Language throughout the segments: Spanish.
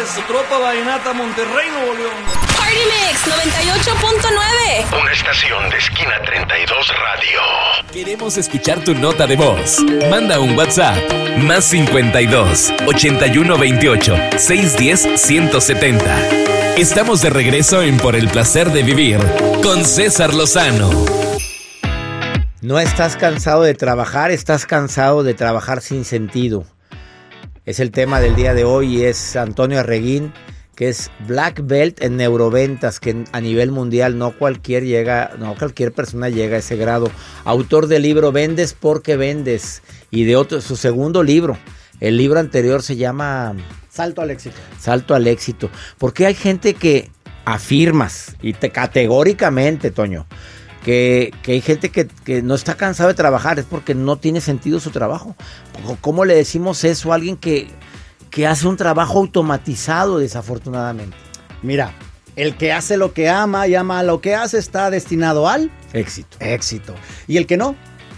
es Tropa Vallenata Monterrey, Nuevo León. Party Mix 98.9. Una estación de Esquina 32 Radio. Queremos escuchar tu nota de voz. Manda un WhatsApp. Más 52 81 28 610 170. Estamos de regreso en Por el Placer de Vivir con César Lozano. No estás cansado de trabajar, estás cansado de trabajar sin sentido. Es el tema del día de hoy y es Antonio Arreguín, que es Black Belt en neuroventas, que a nivel mundial no cualquier persona llega a ese grado. Autor del libro Vendes porque vendes y de otro, su segundo libro. El libro anterior se llama Salto al éxito. Salto al éxito. Porque hay gente que afirmas y categóricamente, Toño, que hay gente que no está cansado de trabajar, es porque no tiene sentido su trabajo. ¿Cómo le decimos eso a alguien que hace un trabajo automatizado, desafortunadamente? Mira, el que hace lo que ama y ama lo que hace está destinado al éxito. ¿Y el que no?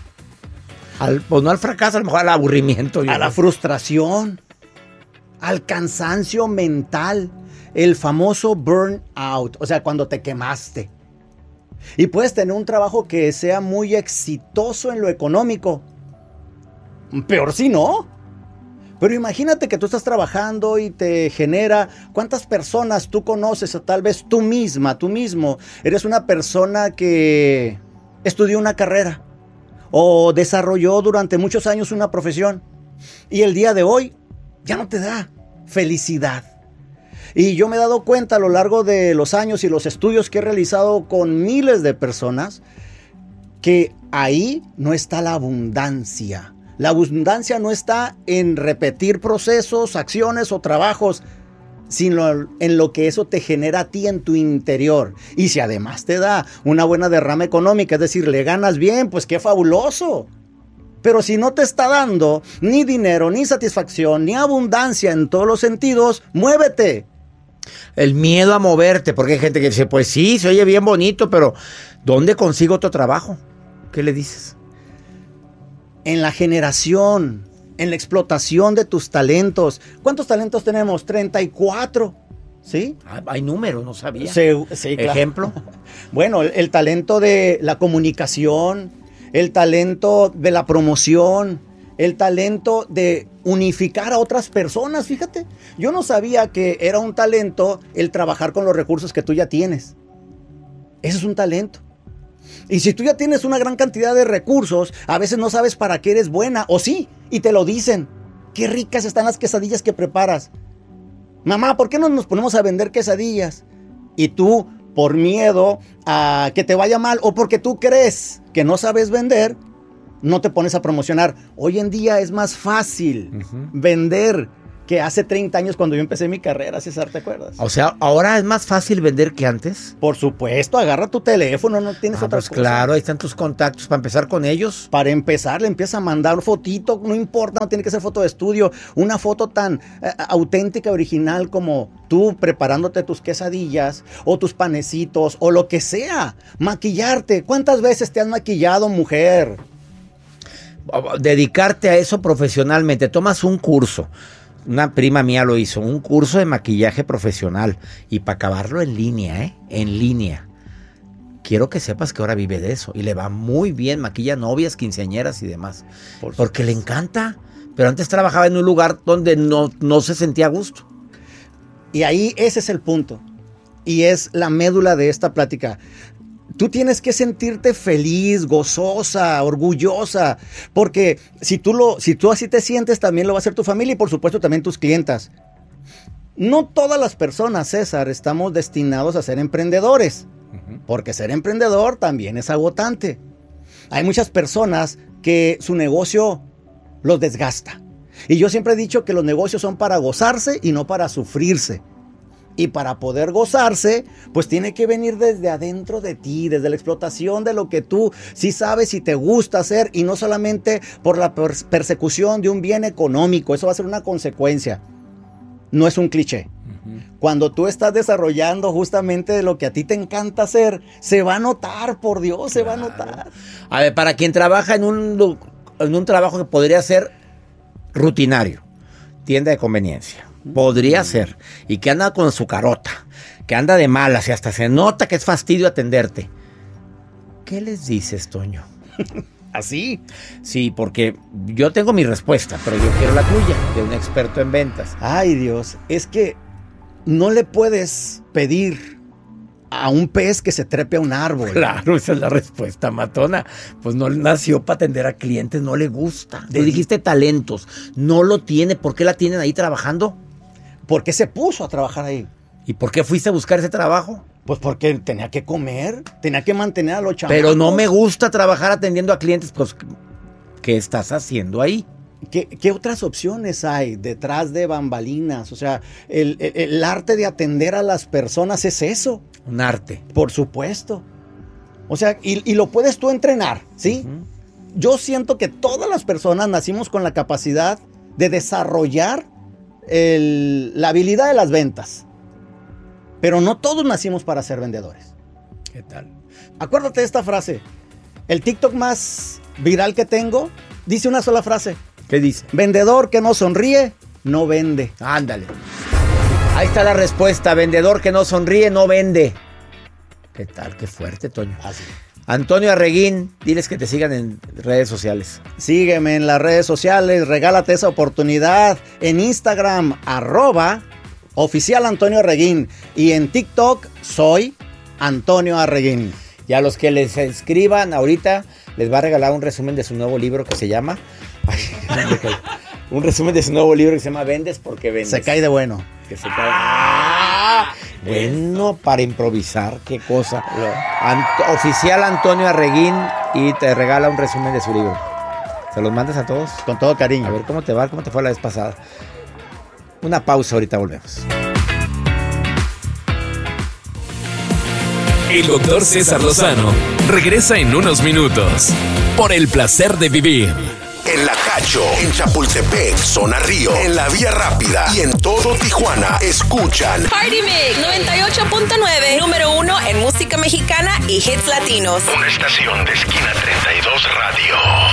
Pues no al fracaso, a lo mejor al aburrimiento. A la frustración, al cansancio mental, el famoso burnout, o sea, cuando te quemaste. Y puedes tener un trabajo que sea muy exitoso en lo económico. Peor si no. Pero imagínate que tú estás trabajando y te genera... ¿Cuántas personas tú conoces? O tal vez tú mismo, eres una persona que estudió una carrera o desarrolló durante muchos años una profesión y el día de hoy ya no te da felicidad. Y yo me he dado cuenta a lo largo de los años y los estudios que he realizado con miles de personas que ahí no está la abundancia. La abundancia no está en repetir procesos, acciones o trabajos, sino en lo que eso te genera a ti en tu interior. Y si además te da una buena derrama económica, es decir, le ganas bien, pues qué fabuloso. Pero si no te está dando ni dinero, ni satisfacción, ni abundancia en todos los sentidos, muévete. El miedo a moverte, porque hay gente que dice, pues sí, se oye bien bonito, pero ¿dónde consigo otro trabajo? ¿Qué le dices? En la generación, en la explotación de tus talentos. ¿Cuántos talentos tenemos? 34, ¿sí? Hay números, no sabía. Sí, claro. ¿Ejemplo? Bueno, el talento de la comunicación, el talento de la promoción, el talento de unificar a otras personas, fíjate. Yo no sabía que era un talento el trabajar con los recursos que tú ya tienes. Eso es un talento. Y si tú ya tienes una gran cantidad de recursos, a veces no sabes para qué eres buena, o sí, y te lo dicen. Qué ricas están las quesadillas que preparas. Mamá, ¿por qué no nos ponemos a vender quesadillas? Y tú, por miedo a que te vaya mal, o porque tú crees que no sabes vender, no te pones a promocionar. Hoy en día es más fácil vender que hace 30 años cuando yo empecé mi carrera, César, ¿te acuerdas? O sea, ¿ahora es más fácil vender que antes? Por supuesto, agarra tu teléfono, no tienes otra pues cosa. Claro, ahí están tus contactos para empezar con ellos. Para empezar, le empieza a mandar fotito, no importa, no tiene que ser foto de estudio, una foto tan auténtica, original como tú preparándote tus quesadillas o tus panecitos o lo que sea. Maquillarte, ¿cuántas veces te has maquillado, mujer? Dedicarte a eso profesionalmente, tomas un curso. Una prima mía lo hizo, un curso de maquillaje profesional y para acabarlo en línea, en línea. Quiero que sepas que ahora vive de eso y le va muy bien, maquilla novias, quinceañeras y demás, porque le encanta, pero antes trabajaba en un lugar donde no se sentía a gusto. Y ahí ese es el punto y es la médula de esta plática. Tú tienes que sentirte feliz, gozosa, orgullosa, porque si tú así te sientes, también lo va a hacer tu familia y por supuesto también tus clientas. No todas las personas, César, estamos destinados a ser emprendedores, porque ser emprendedor también es agotante. Hay muchas personas que su negocio los desgasta. Y yo siempre he dicho que los negocios son para gozarse y no para sufrirse. Y para poder gozarse, pues tiene que venir desde adentro de ti, desde la explotación de lo que tú sí sabes y te gusta hacer y no solamente por la persecución de un bien económico. Eso va a ser una consecuencia. No es un cliché. Cuando tú estás desarrollando justamente lo que a ti te encanta hacer, se va a notar, por Dios, se va a notar. A ver, para quien trabaja en un trabajo que podría ser rutinario, tienda de conveniencia, Podría ser. Y que anda con su carota, que anda de malas y hasta se nota que es fastidio atenderte. ¿Qué les dices, Toño? ¿Así? Sí, porque yo tengo mi respuesta, pero yo quiero la tuya, de un experto en ventas. Ay, Dios, es que no le puedes pedir a un pez que se trepe a un árbol. Claro, esa es la respuesta, matona. Pues no nació para atender a clientes, no le gusta. Le dijiste talentos, no lo tiene. ¿Por qué la tienen ahí trabajando? ¿Por qué se puso a trabajar ahí? ¿Y por qué fuiste a buscar ese trabajo? Pues porque tenía que comer, tenía que mantener a los chamacos. Pero no me gusta trabajar atendiendo a clientes. Pues, ¿qué estás haciendo ahí? ¿Qué otras opciones hay detrás de bambalinas? O sea, el arte de atender a las personas es eso. Un arte. Por supuesto. O sea, y lo puedes tú entrenar, ¿sí? Yo siento que todas las personas nacimos con la capacidad de desarrollar la habilidad de las ventas. Pero no todos nacimos para ser vendedores. ¿Qué tal? Acuérdate de esta frase. El TikTok más viral que tengo dice una sola frase. ¿Qué dice? Vendedor que no sonríe, no vende. Ándale. Ahí está la respuesta. Vendedor que no sonríe, no vende. ¿Qué tal? Qué fuerte, Toño. Así. Antonio Arreguín, diles que te sigan en redes sociales. Sígueme en las redes sociales, regálate esa oportunidad. En Instagram, @oficial Antonio Arreguín. Y en TikTok, soy Antonio Arreguín. Y a los que les escriban ahorita, les va a regalar un resumen de su nuevo libro que se llama... un resumen de su nuevo libro que se llama Vendes porque vendes. Se cae de bueno. Que se cae. Bueno, para improvisar, qué cosa. Oficial Antonio Arreguín, y te regala un resumen de su libro. ¿Se los mandas a todos? Con todo cariño. A ver cómo te va, cómo te fue la vez pasada. Una pausa, ahorita volvemos. El doctor César Lozano regresa en unos minutos por el placer de vivir. En La Cacho, en Chapultepec, Zona Río, en la Vía Rápida y en todo Tijuana, escuchan Party Mix 98.9, número 1 en música mexicana y hits latinos. una estación de Esquina 32 Radio.